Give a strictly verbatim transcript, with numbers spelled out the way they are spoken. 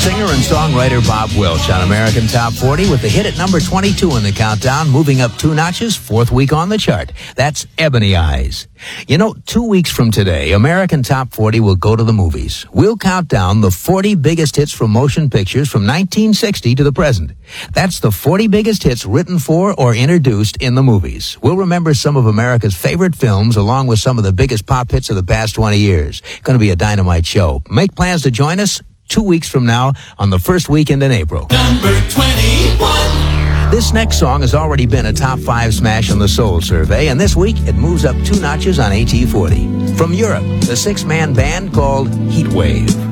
singer and songwriter Bob Welch on American Top forty with the hit at number twenty-two in the countdown, moving up two notches, fourth week on the chart. That's Ebony Eyes. You know, two weeks from today, American Top forty will go to the movies. We'll count down the forty biggest hits from motion pictures from nineteen sixty to the present. That's the forty biggest hits written for or introduced in the movies. We'll remember some of America's favorite films along with some of the biggest pop hits of the past twenty years. Going to be a dynamite show. Make plans to join us two weeks from now on the first weekend in April. Number twenty-one. This next song has already been a top five smash on the Soul Survey, and this week it moves up two notches on A T forty. From Europe, the six-man band called Heatwave.